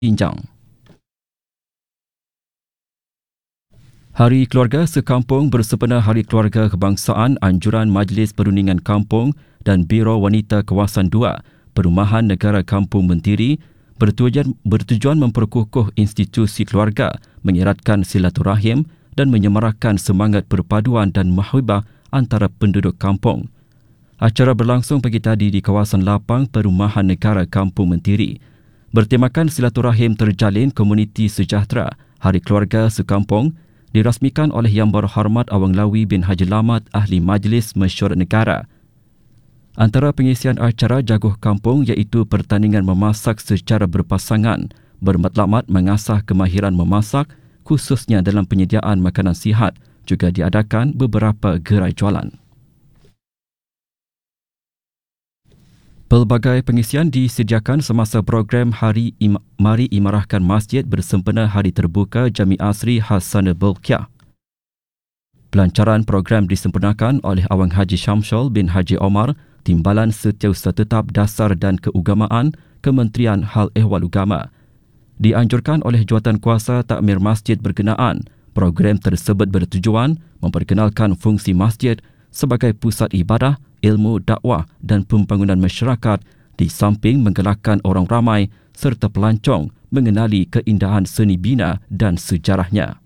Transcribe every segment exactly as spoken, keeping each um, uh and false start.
Injang. Hari Keluarga Sekampung bersempena Hari Keluarga Kebangsaan Anjuran Majlis Perundingan Kampung dan Biro Wanita Kawasan dua Perumahan Negara Kampung Mentiri bertujuan, bertujuan memperkukuh institusi keluarga, mengeratkan silaturahim dan menyemarakkan semangat perpaduan dan mahwibah antara penduduk kampung. Acara berlangsung pagi tadi di kawasan lapang Perumahan Negara Kampung Mentiri. Bertemakan silaturahim terjalin komuniti sejahtera, Hari Keluarga Sekampung dirasmikan oleh Yang Berhormat Awang Lawi bin Haji Lamat, Ahli Majlis Mesyuarat Negara. Antara pengisian acara jaguh kampung iaitu pertandingan memasak secara berpasangan, bermatlamat mengasah kemahiran memasak khususnya dalam penyediaan makanan sihat, juga diadakan beberapa gerai jualan. Pelbagai pengisian disediakan semasa program Hari Im- Mari Imarahkan Masjid bersempena Hari Terbuka Jami Asri Hasanul Bolkiah. Pelancaran program disempurnakan oleh Awang Haji Syamsul bin Haji Omar, Timbalan Setiausaha Tetap Dasar dan Keagamaan, Kementerian Hal Ehwal Agama. Dianjurkan oleh Jawatankuasa Takmir Masjid berkenaan, program tersebut bertujuan memperkenalkan fungsi masjid sebagai pusat ibadah, ilmu, dakwah dan pembangunan masyarakat di samping menggalakkan orang ramai serta pelancong mengenali keindahan seni bina dan sejarahnya.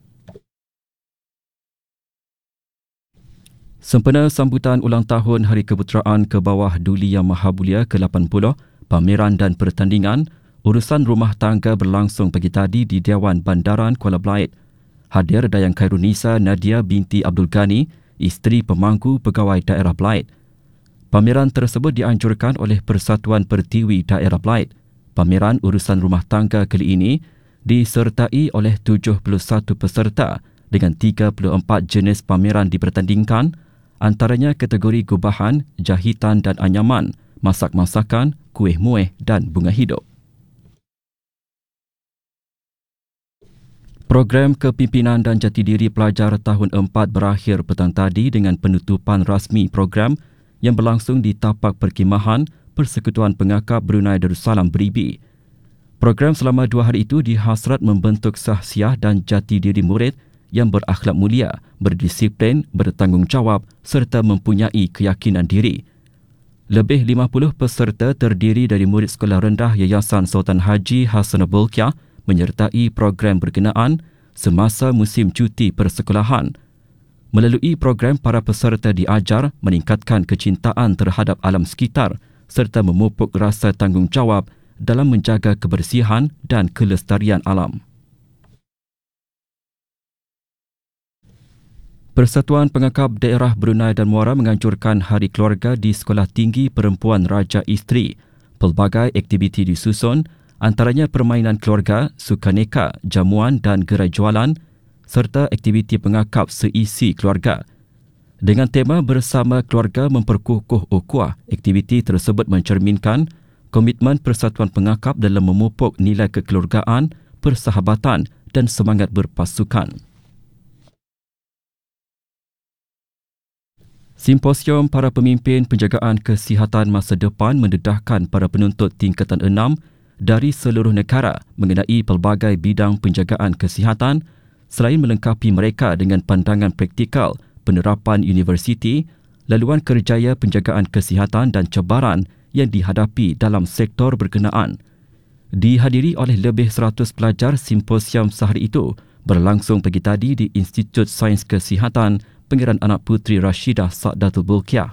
Sempena sambutan ulang tahun Hari Keputeraan ke bawah Duli Yang Maha Mulia ke lapan puluh, pameran dan pertandingan, urusan rumah tangga berlangsung pagi tadi di Dewan Bandaran Kuala Belait. Hadir Dayang Khairunisa Nadia binti Abdul Ghani, isteri pemangku pegawai daerah Belait. Pameran tersebut dianjurkan oleh Persatuan Pertiwi Daerah Belait. Pameran urusan rumah tangga kali ini disertai oleh tujuh puluh satu peserta dengan tiga puluh empat jenis pameran dipertandingkan, antaranya kategori gubahan, jahitan dan anyaman, masak-masakan, kuih muih dan bunga hidup. Program Kepimpinan dan Jati Diri Pelajar Tahun empat berakhir petang tadi dengan penutupan rasmi program yang berlangsung di tapak perkhidmatan Persekutuan Pengakap Brunei Darussalam Beribi. Program selama dua hari itu dihasrat membentuk sahsiah dan jati diri murid yang berakhlak mulia, berdisiplin, bertanggungjawab serta mempunyai keyakinan diri. Lebih lima puluh peserta terdiri dari murid sekolah rendah Yayasan Sultan Haji Hasanul Bolkiah menyertai program berkenaan semasa musim cuti persekolahan. Melalui program, para peserta diajar meningkatkan kecintaan terhadap alam sekitar serta memupuk rasa tanggungjawab dalam menjaga kebersihan dan kelestarian alam. Persatuan Pengakap Daerah Brunei dan Muara menganjurkan Hari Keluarga di Sekolah Tinggi Perempuan Raja Isteri. Pelbagai aktiviti disusun, antaranya permainan keluarga, sukaneka, jamuan dan gerai jualan serta aktiviti pengakap seisi keluarga. Dengan tema Bersama Keluarga Memperkukuh Ukhuwah, aktiviti tersebut mencerminkan komitmen Persatuan Pengakap dalam memupuk nilai kekeluargaan, persahabatan dan semangat berpasukan. Simposium Para Pemimpin Penjagaan Kesihatan Masa Depan mendedahkan para penuntut tingkatan enam dari seluruh negara mengenai pelbagai bidang penjagaan kesihatan selain melengkapi mereka dengan pandangan praktikal penerapan universiti, laluan kerjaya penjagaan kesihatan dan cabaran yang dihadapi dalam sektor berkenaan. Dihadiri oleh lebih seratus pelajar, simposium sehari itu berlangsung pagi tadi di Institut Sains Kesihatan Pangeran Anak Puteri Rashidah Sa'datul Bolkiah.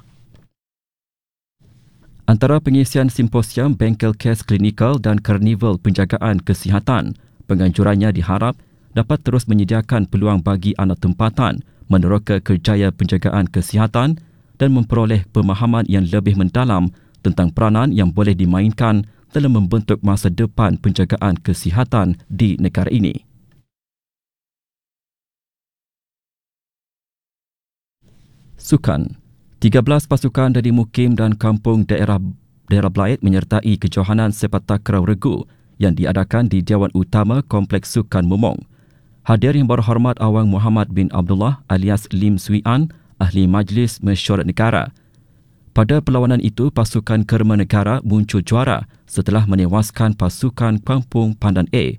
Antara pengisian simposium bengkel kes klinikal dan karnival penjagaan kesihatan, penganjurannya diharap dapat terus menyediakan peluang bagi anak tempatan meneroka kerjaya penjagaan kesihatan dan memperoleh pemahaman yang lebih mendalam tentang peranan yang boleh dimainkan dalam membentuk masa depan penjagaan kesihatan di negara ini. Sukan. tiga belas pasukan dari mukim dan kampung daerah daerah Belait menyertai kejohanan sepak takraw regu yang diadakan di Dewan Utama Kompleks Sukan Mumong. Hadir Yang Berhormat Awang Muhammad bin Abdullah alias Lim Swee An, Ahli Majlis Mesyuarat Negara. Pada perlawanan itu, pasukan Kerma Negara muncul juara setelah menewaskan pasukan Kampung Pandan A